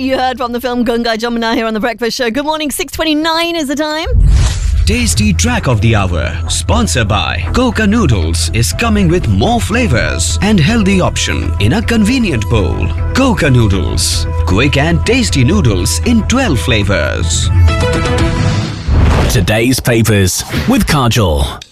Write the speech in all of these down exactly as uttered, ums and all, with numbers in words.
You heard from the film Ganga Jamuna here on The Breakfast Show. Good morning, six twenty-nine is the time. Tasty Track of the Hour, sponsored by Coca Noodles, is coming with more flavors and healthy option in a convenient bowl. Coca Noodles, quick and tasty noodles in twelve flavors. Today's papers with Kajol.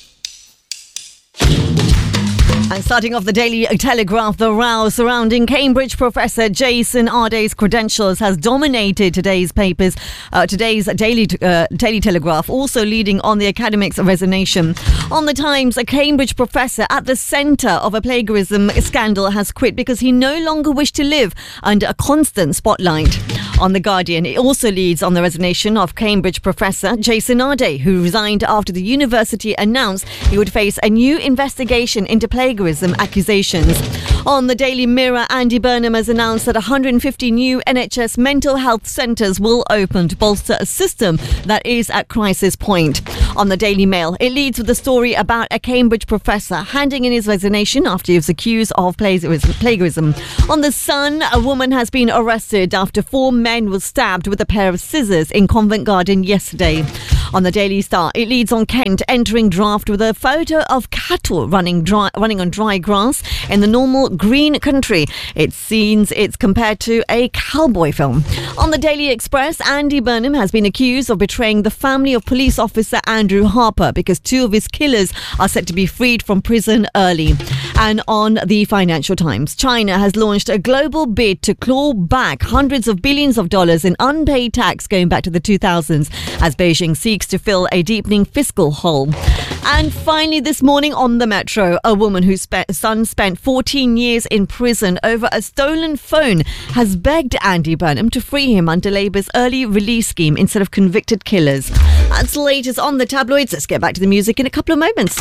And starting off the Daily Telegraph, the row surrounding Cambridge professor Jason Arday's credentials has dominated today's papers. Uh, today's Daily uh, Daily Telegraph, also leading on the academic's resignation. On the Times, a Cambridge professor at the centre of a plagiarism scandal has quit because he no longer wished to live under a constant spotlight. On The Guardian, it also leads on the resignation of Cambridge professor Jason Arday, who resigned after the university announced he would face a new investigation into plagiarism accusations. On the Daily Mirror, Andy Burnham has announced that one hundred fifty new N H S mental health centres will open to bolster a system that is at crisis point. On the Daily Mail, it leads with the story about a Cambridge professor handing in his resignation after he was accused of plagiarism. On The Sun, a woman has been arrested after four men were stabbed with a pair of scissors in Covent Garden yesterday. On the Daily Star, it leads on Kent entering draft with a photo of cattle running dry, running on dry grass in the normal green country. It seems it's compared to a cowboy film. On the Daily Express, Andy Burnham has been accused of betraying the family of police officer Andrew Harper because two of his killers are set to be freed from prison early. And on the Financial Times, China has launched a global bid to claw back hundreds of billions of dollars in unpaid tax going back to the two thousands as Beijing seeks to fill a deepening fiscal hole. And finally this morning on the Metro, a woman whose spe- son spent fourteen years in prison over a stolen phone has begged Andy Burnham to free him under Labour's early release scheme instead of convicted killers. That's the latest on the tabloids. Let's get back to the music in a couple of moments.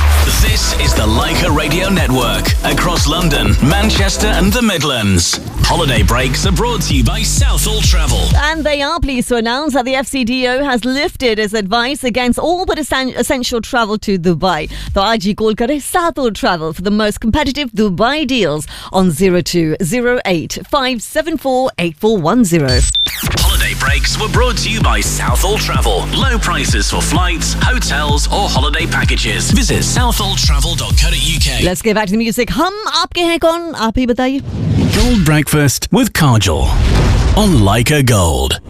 This is the Leica Radio Network across London, Manchester and the Midlands. Holiday breaks are brought to you by Southall Travel. And they are pleased to announce that the F C D O has lifted its advice against all but essential travel to Dubai. तो आज ही call करें Southall Travel for the most competitive Dubai deals on zero two zero eight five seven four eight four one zero. Holiday breaks were brought to you by Southall Travel. Low prices for flights, hotels or holiday packages. Visit southall travel dot co dot uk. Let's get back to the music. हम आपके हैं कौन? आप ही बताइए. Gold Breakfast with Kajol on Leica Gold.